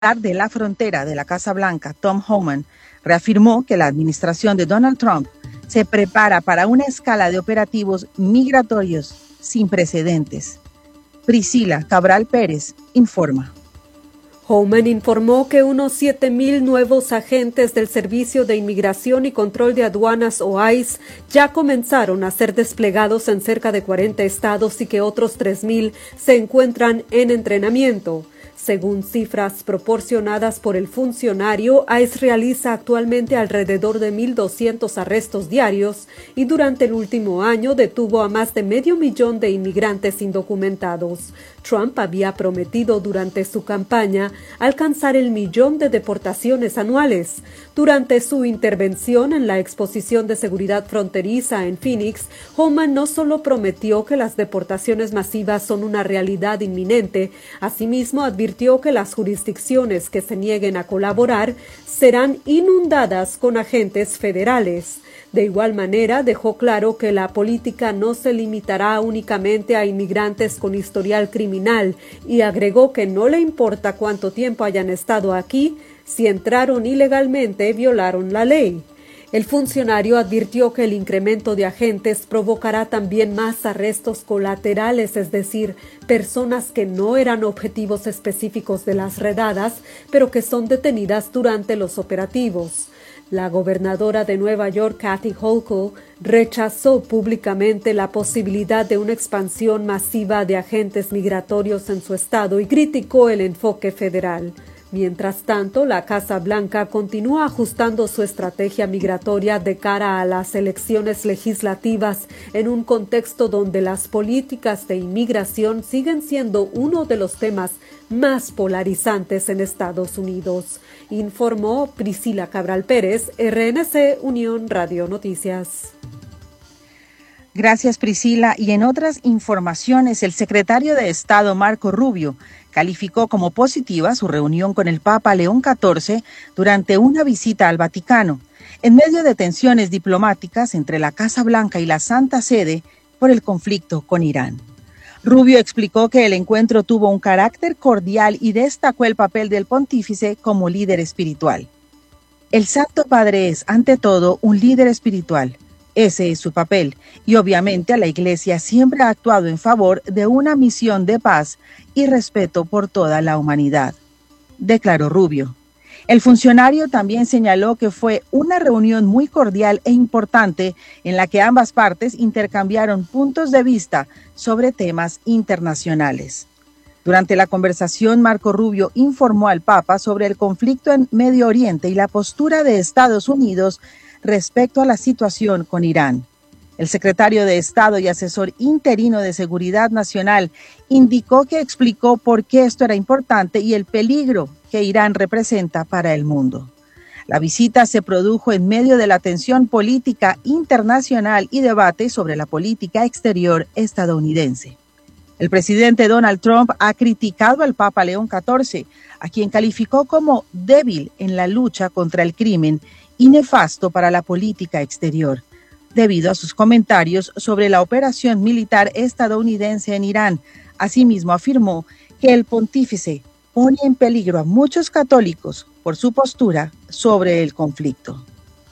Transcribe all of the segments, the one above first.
de la frontera de la Casa Blanca, Tom Homan, reafirmó que la administración de Donald Trump se prepara para una escala de operativos migratorios sin precedentes. Priscila Cabral Pérez informa. Homan informó que unos 7,000 nuevos agentes del Servicio de Inmigración y Control de Aduanas o ICE ya comenzaron a ser desplegados en cerca de 40 estados y que otros 3,000 se encuentran en entrenamiento. Según cifras proporcionadas por el funcionario, ICE realiza actualmente alrededor de 1,200 arrestos diarios y durante el último año detuvo a más de 500,000 de inmigrantes indocumentados. Trump había prometido durante su campaña alcanzar el 1,000,000 de deportaciones anuales. Durante su intervención en la exposición de seguridad fronteriza en Phoenix, Homan no solo prometió que las deportaciones masivas son una realidad inminente, asimismo advirtió que las jurisdicciones que se nieguen a colaborar serán inundadas con agentes federales. De igual manera, dejó claro que la política no se limitará únicamente a inmigrantes con historial criminal y agregó que no le importa cuánto tiempo hayan estado aquí, si entraron ilegalmente, violaron la ley. El funcionario advirtió que el incremento de agentes provocará también más arrestos colaterales, es decir, personas que no eran objetivos específicos de las redadas, pero que son detenidas durante los operativos. La gobernadora de Nueva York, Kathy Hochul, rechazó públicamente la posibilidad de una expansión masiva de agentes migratorios en su estado y criticó el enfoque federal. Mientras tanto, la Casa Blanca continúa ajustando su estrategia migratoria de cara a las elecciones legislativas en un contexto donde las políticas de inmigración siguen siendo uno de los temas más polarizantes en Estados Unidos, informó Priscila Cabral Pérez, RNC Unión Radio Noticias. Gracias, Priscila. Y en otras informaciones, el secretario de Estado, Marco Rubio, calificó como positiva su reunión con el Papa León XIV durante una visita al Vaticano, en medio de tensiones diplomáticas entre la Casa Blanca y la Santa Sede por el conflicto con Irán. Rubio explicó que el encuentro tuvo un carácter cordial y destacó el papel del pontífice como líder espiritual. El Santo Padre es, ante todo, un líder espiritual. Ese es su papel, y obviamente la Iglesia siempre ha actuado en favor de una misión de paz y respeto por toda la humanidad, declaró Rubio. El funcionario también señaló que fue una reunión muy cordial e importante en la que ambas partes intercambiaron puntos de vista sobre temas internacionales. Durante la conversación, Marco Rubio informó al Papa sobre el conflicto en Medio Oriente y la postura de Estados Unidos respecto a la situación con Irán. El secretario de Estado y asesor interino de Seguridad Nacional indicó que explicó por qué esto era importante y el peligro que Irán representa para el mundo. La visita se produjo en medio de la tensión política internacional y debate sobre la política exterior estadounidense. El presidente Donald Trump ha criticado al Papa León XIV, a quien calificó como débil en la lucha contra el crimen y nefasto para la política exterior, debido a sus comentarios sobre la operación militar estadounidense en Irán. Asimismo, afirmó que el pontífice pone en peligro a muchos católicos por su postura sobre el conflicto.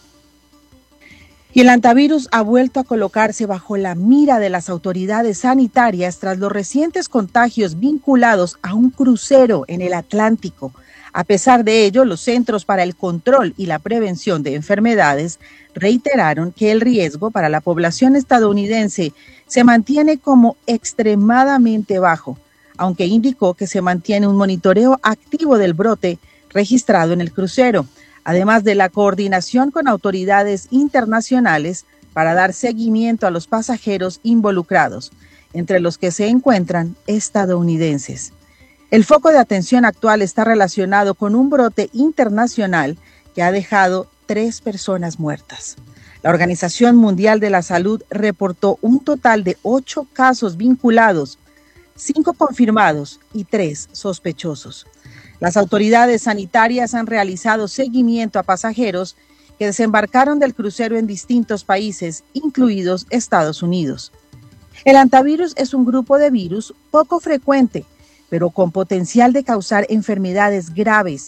Y el hantavirus ha vuelto a colocarse bajo la mira de las autoridades sanitarias tras los recientes contagios vinculados a un crucero en el Atlántico. A pesar de ello, los Centros para el Control y la Prevención de Enfermedades reiteraron que el riesgo para la población estadounidense se mantiene como extremadamente bajo, aunque indicó que se mantiene un monitoreo activo del brote registrado en el crucero, además de la coordinación con autoridades internacionales para dar seguimiento a los pasajeros involucrados, entre los que se encuentran estadounidenses. El foco de atención actual está relacionado con un brote internacional que ha dejado 3 personas muertas. La Organización Mundial de la Salud reportó un total de 8 casos vinculados, 5 confirmados y 3 sospechosos. Las autoridades sanitarias han realizado seguimiento a pasajeros que desembarcaron del crucero en distintos países, incluidos Estados Unidos. El hantavirus es un grupo de virus poco frecuente pero con potencial de causar enfermedades graves